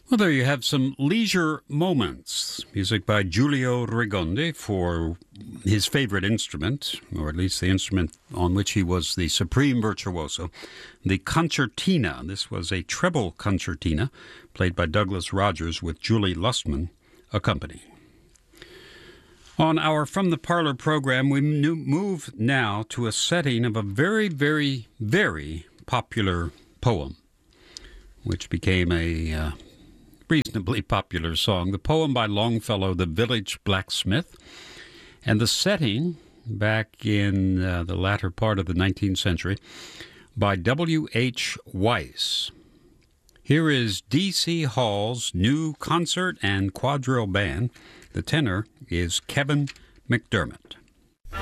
Well, there you have some leisure moments. Music by Giulio Rigondi for his favorite instrument, or at least the instrument on which he was the supreme virtuoso, the concertina. This was a treble concertina played by Douglas Rogers with Julie Lustman accompanying. On our From the Parlor program, we move now to a setting of a very, very, very popular poem, which became a reasonably popular song. The poem by Longfellow, The Village Blacksmith, and the setting back in the latter part of the 19th century by W.H. Weiss. Here is D.C. Hall's new concert and quadrille band. The tenor is Kevin McDermott.